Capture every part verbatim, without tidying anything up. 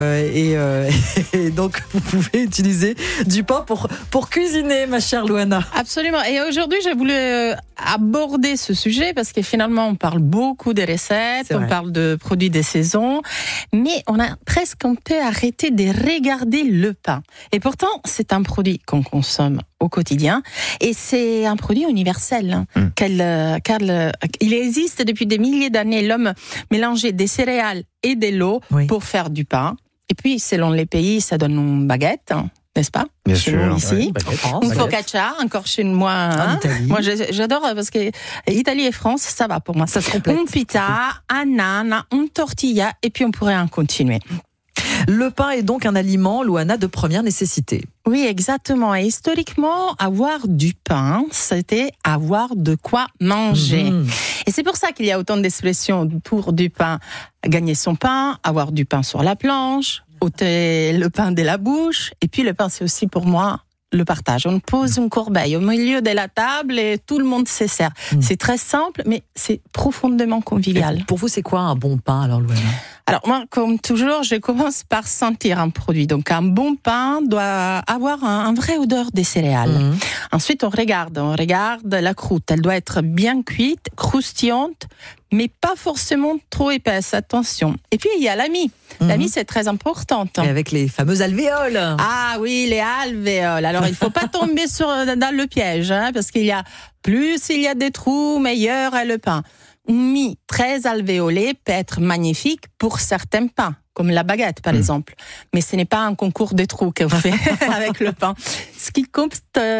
Euh, et, euh, et donc, vous pouvez utiliser du pain pour, pour cuisiner, ma chère Louana. Absolument. Et aujourd'hui, j'ai voulu aborder ce sujet parce que finalement, on parle beaucoup des recettes, on parle de produits des saisons, mais on a presque un peu arrêté de regarder le pain. Et pourtant, c'est un produit qu'on consomme au quotidien et c'est un produit universel. Hein, mmh. car, car il existe depuis des milliers d'années. L'homme mélangeait des céréales et de l'eau oui. pour faire du pain. Et puis, selon les pays, ça donne une baguette, hein, n'est-ce pas? Bien chez sûr. Nous, ici. Ouais, baguette, France, une focaccia, encore chez moi. Hein. Moi, j'adore parce que Italie et France, ça va pour moi. Ça se complète. Un pita, un naan, une tortilla, et puis on pourrait en continuer. Le pain est donc un aliment, Louana, de première nécessité. Oui, exactement. Et historiquement, avoir du pain, c'était avoir de quoi manger. Mmh. Et c'est pour ça qu'il y a autant d'expressions autour du pain. Gagner son pain, avoir du pain sur la planche, ôter le pain de la bouche. Et puis le pain, c'est aussi pour moi le partage. On pose une corbeille au milieu de la table et tout le monde se sert. Mmh. C'est très simple, mais c'est profondément convivial. Et pour vous, c'est quoi un bon pain, alors, Louana ? Alors moi, comme toujours, je commence par sentir un produit. Donc un bon pain doit avoir un, un vrai odeur des céréales. Mmh. Ensuite, on regarde, on regarde la croûte. Elle doit être bien cuite, croustillante, mais pas forcément trop épaisse. Attention. Et puis il y a la mie. Mmh. La mie, c'est très importante. Et avec les fameux alvéoles. Ah oui, les alvéoles. Alors il faut pas tomber sur dans le piège, hein, parce qu'il y a plus il y a des trous, meilleur est le pain. Une mie très alvéolée peut être magnifique pour certains pains, comme la baguette par mmh. exemple. Mais ce n'est pas un concours de trous qu'on fait avec le pain. Ce qui compte,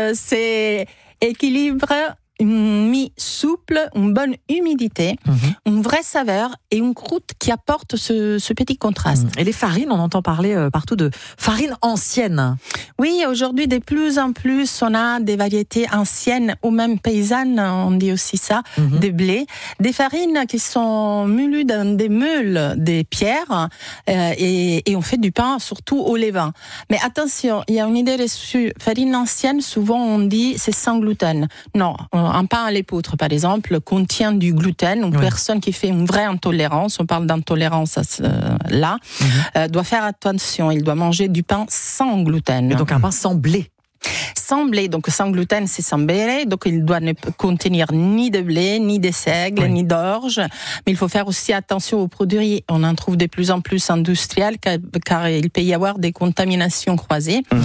c'est équilibre, une mie souple, une bonne humidité, mmh. une vraie saveur et une croûte qui apporte ce, ce petit contraste. Et les farines, on entend parler partout de farines anciennes. Oui, aujourd'hui, de plus en plus, on a des variétés anciennes ou même paysannes, on dit aussi ça, mmh. des blés, des farines qui sont moulues dans des meules, des pierres, euh, et, et on fait du pain surtout au levain. Mais attention, il y a une idée reçue. Farine ancienne, souvent on dit c'est sans gluten. Non, un pain à l'épeautre, par exemple, contient du gluten. Une oui. personne qui fait une vraie intolérance, on parle d'intolérance euh, là, mmh. euh, doit faire attention. Il doit manger du pain sans gluten. Et donc un pain sans blé. Sans blé, donc sans gluten, c'est sans blé, donc il doit ne contenir ni de blé, ni de seigle, oui. ni d'orge. Mais il faut faire aussi attention aux produits. On en trouve de plus en plus industriels, car, car il peut y avoir des contaminations croisées. Mm-hmm.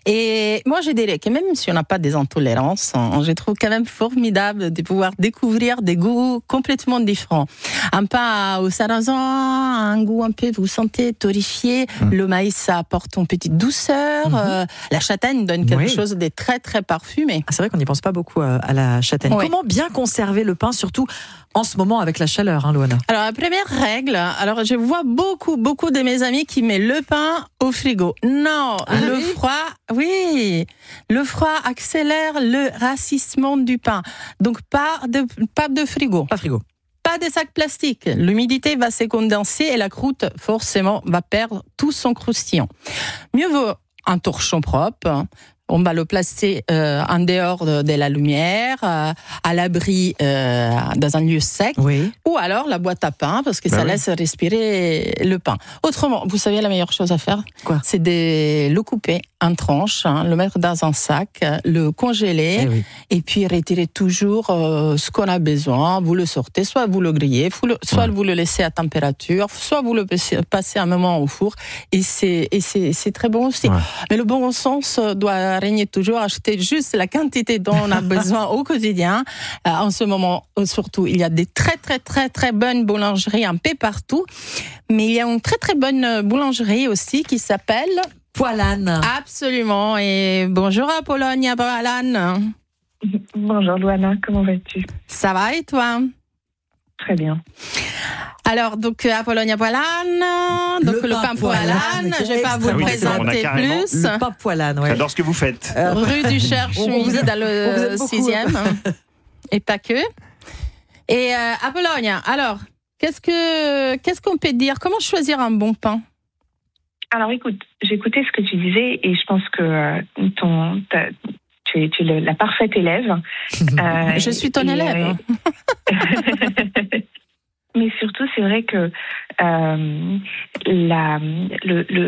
Et moi, je dirais que même si on n'a pas des intolérances, je trouve quand même formidable de pouvoir découvrir des goûts complètement différents. Un pain au sarrasin, un goût un peu, vous sentez, torréfié. Mm. Le maïs, ça apporte une petite douceur. Mm-hmm. Euh, la châtaigne donne quelque oui. chose de très très parfumé. Ah, c'est vrai qu'on n'y pense pas beaucoup à, à la châtaigne. Oui. Comment bien conserver le pain, surtout en ce moment avec la chaleur, hein, Louana? Alors la première règle, alors je vois beaucoup beaucoup de mes amis qui mettent le pain au frigo. Non, ah, le oui? froid, oui, le froid accélère le rassissement du pain. Donc pas de pas de frigo. Pas frigo. Pas de sacs plastiques. L'humidité va se condenser et la croûte forcément va perdre tout son croustillant. Mieux vaut un torchon propre. On va le placer euh, en dehors de, de la lumière, euh, à l'abri euh, dans un lieu sec, oui. ou alors la boîte à pain, parce que ben ça oui. laisse respirer le pain. Autrement, vous savez la meilleure chose à faire? Quoi? C'est de le couper en tranches, hein, le mettre dans un sac, le congeler, eh oui. et puis retirer toujours euh, ce qu'on a besoin. Vous le sortez, soit vous le grillez, soit ouais. vous le laissez à température, soit vous le passez un moment au four, et c'est, et c'est, c'est très bon aussi. Ouais. Mais le bon sens doit régner toujours, acheter juste la quantité dont on a besoin au quotidien. Euh, en ce moment, surtout, il y a des très très très très bonnes boulangeries un peu partout, mais il y a une très très bonne boulangerie aussi qui s'appelle Poilane. Absolument. Et bonjour à Polonia Poilane. Bonjour Louana, comment vas-tu? Ça va et toi? Très bien. Alors, donc, à Polonia Poilane, donc le, le pain Poilane, je ne vais pas vous oui, présenter plus. Le pain Poilane, ouais. J'adore ce que vous faites. Euh, rue du Cherche-Midi, dans le sixième. Et pas que. Et euh, à Polonia, alors, qu'est-ce, que, qu'est-ce qu'on peut dire? Comment choisir un bon pain? Alors, écoute, j'ai écouté ce que tu disais et je pense que euh, ton... Ta, Tu es, tu es la parfaite élève. Euh, je suis ton élève. Mais surtout, c'est vrai que euh, la, le, le,